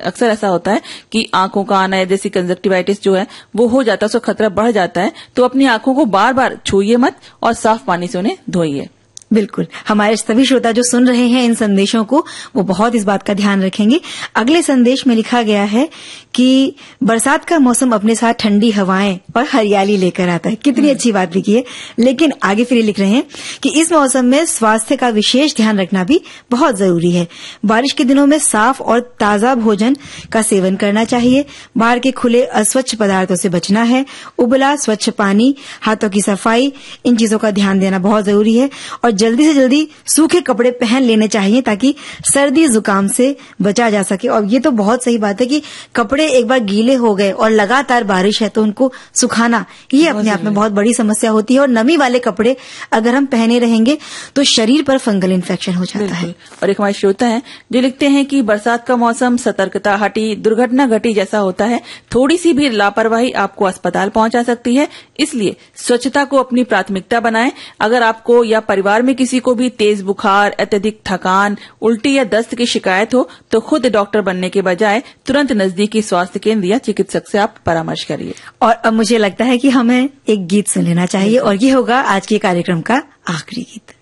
अक्सर ऐसा होता है कि आंखों का आना है, जैसी कंजक्टिवाइटिस जो है वो हो जाता है, उसका खतरा बढ़ जाता है। तो अपनी आंखों को बार बार छूइए मत और साफ पानी से उन्हें धोइए। बिल्कुल, हमारे सभी श्रोता जो सुन रहे हैं इन संदेशों को, वो बहुत इस बात का ध्यान रखेंगे। अगले संदेश में लिखा गया है कि बरसात का मौसम अपने साथ ठंडी हवाएं और हरियाली लेकर आता है। कितनी अच्छी बात लिखी है। लेकिन आगे फिर लिख रहे हैं कि इस मौसम में स्वास्थ्य का विशेष ध्यान रखना भी बहुत जरूरी है। बारिश के दिनों में साफ और ताजा भोजन का सेवन करना चाहिए। बाहर के खुले अस्वच्छ पदार्थों से बचना है। उबला स्वच्छ पानी, हाथों की सफाई, इन चीजों का ध्यान देना बहुत जरूरी है। और जल्दी से जल्दी सूखे कपड़े पहन लेने चाहिए ताकि सर्दी जुकाम से बचा जा सके। और ये तो बहुत सही बात है कि कपड़े एक बार गीले हो गए और लगातार बारिश है तो उनको सुखाना, ये अपने आप में बहुत बड़ी समस्या होती है। और नमी वाले कपड़े अगर हम पहने रहेंगे तो शरीर पर फंगल इन्फेक्शन हो जाता है। और एक हमारे श्रोता है जो लिखते हैं कि बरसात का मौसम सतर्कता हटी, दुर्घटना घटी जैसा होता है। थोड़ी सी भी लापरवाही आपको अस्पताल पहुंचा सकती है, इसलिए स्वच्छता को अपनी प्राथमिकता बनाएं। अगर आपको या परिवार में किसी को भी तेज बुखार, अत्यधिक थकान, उल्टी या दस्त की शिकायत हो तो खुद डॉक्टर बनने के बजाय तुरंत नजदीकी स्वास्थ्य केंद्र या चिकित्सक से आप परामर्श करिए। और अब मुझे लगता है कि हमें एक गीत सुन लेना चाहिए और ये होगा आज के कार्यक्रम का आखिरी गीत।